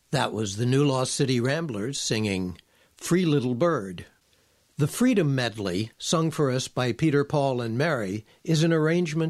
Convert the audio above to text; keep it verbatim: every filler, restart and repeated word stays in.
That was the New Lost City Ramblers singing Free Little Bird. The Freedom Medley, sung for us by Peter, Paul, and Mary, is an arrangement